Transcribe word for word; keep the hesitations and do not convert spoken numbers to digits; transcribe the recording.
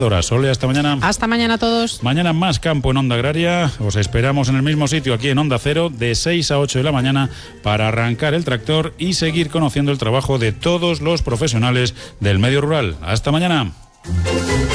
Sole, hasta mañana. Hasta mañana a todos. Mañana más campo en Onda Agraria. Os esperamos en el mismo sitio, aquí en Onda Cero, de seis a ocho de la mañana, para arrancar el tractor y seguir conociendo el trabajo de todos los profesionales del medio rural. Hasta mañana.